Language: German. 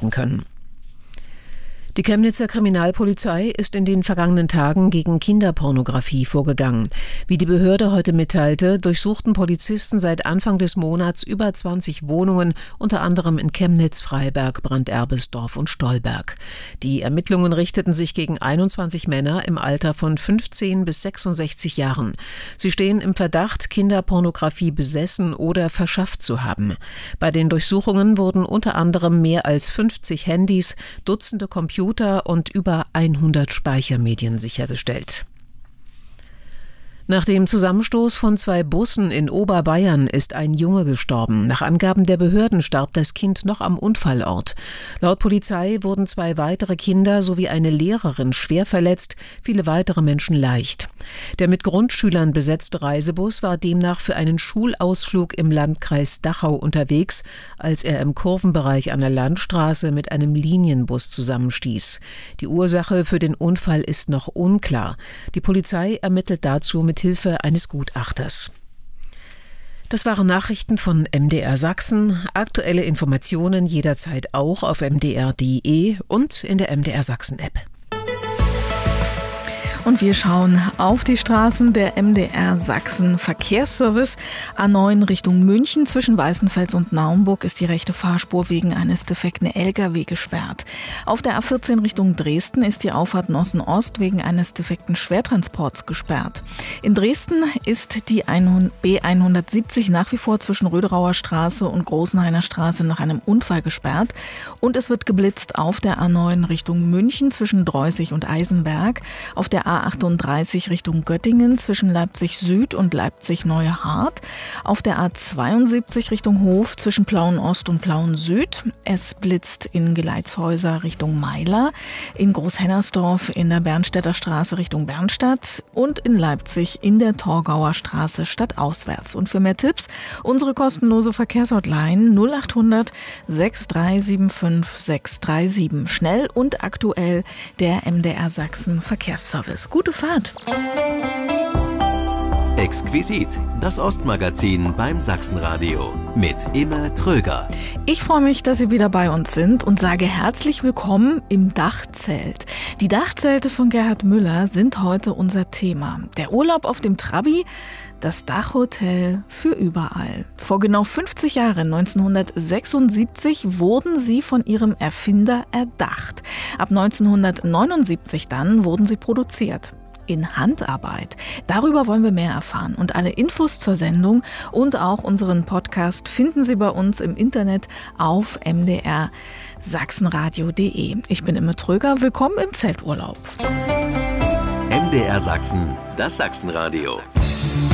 werden können. Die Chemnitzer Kriminalpolizei ist in den vergangenen Tagen gegen Kinderpornografie vorgegangen. Wie die Behörde heute mitteilte, durchsuchten Polizisten seit Anfang des Monats über 20 Wohnungen, unter anderem in Chemnitz, Freiberg, Branderbesdorf und Stolberg. Die Ermittlungen richteten sich gegen 21 Männer im Alter von 15 bis 66 Jahren. Sie stehen im Verdacht, Kinderpornografie besessen oder verschafft zu haben. Bei den Durchsuchungen wurden unter anderem mehr als 50 Handys, Dutzende Computer und über 100 Speichermedien sichergestellt. Nach dem Zusammenstoß von 2 Bussen in Oberbayern ist ein Junge gestorben. Nach Angaben der Behörden starb das Kind noch am Unfallort. Laut Polizei wurden 2 weitere Kinder sowie eine Lehrerin schwer verletzt, viele weitere Menschen leicht. Der mit Grundschülern besetzte Reisebus war demnach für einen Schulausflug im Landkreis Dachau unterwegs, als er im Kurvenbereich an der Landstraße mit einem Linienbus zusammenstieß. Die Ursache für den Unfall ist noch unklar. Die Polizei ermittelt dazu mit Hilfe eines Gutachters. Das waren Nachrichten von MDR Sachsen. Aktuelle Informationen jederzeit auch auf mdr.de und in der MDR Sachsen App. Und wir schauen auf die Straßen. Der MDR Sachsen Verkehrsservice A9 Richtung München zwischen Weißenfels und Naumburg ist die rechte Fahrspur wegen eines defekten LKW gesperrt. Auf der A14 Richtung Dresden ist die Auffahrt Nossen-Ost wegen eines defekten Schwertransports gesperrt. In Dresden ist die B170 nach wie vor zwischen Röderauer Straße und Großenhainer Straße nach einem Unfall gesperrt. Und es wird geblitzt auf der A9 Richtung München zwischen Dreußig und Eisenberg, auf der A38 Richtung Göttingen zwischen Leipzig Süd und Leipzig Neuhardt, auf der A72 Richtung Hof zwischen Plauen Ost und Plauen Süd. Es blitzt in Geleitshäuser Richtung Meiler, in Großhennersdorf in der Bernstädter Straße Richtung Bernstadt und in Leipzig in der Torgauer Straße stadtauswärts. Und für mehr Tipps unsere kostenlose Verkehrshotline 0800 6375 637. Schnell und aktuell der MDR Sachsen Verkehrsservice. Gute Fahrt! Exquisit, das Ostmagazin beim Sachsenradio mit Imme Tröger. Ich freue mich, dass Sie wieder bei uns sind und sage herzlich willkommen im Dachzelt. Die Dachzelte von Gerhard Müller sind heute unser Thema. Der Urlaub auf dem Trabi, das Dachhotel für überall. Vor genau 50 Jahren, 1976, wurden sie von ihrem Erfinder erdacht. Ab 1979 dann wurden sie produziert. In Handarbeit. Darüber wollen wir mehr erfahren. Und alle Infos zur Sendung und auch unseren Podcast finden Sie bei uns im Internet auf mdrsachsenradio.de. Ich bin Imme Tröger. Willkommen im Zelturlaub. MDR Sachsen, das Sachsenradio.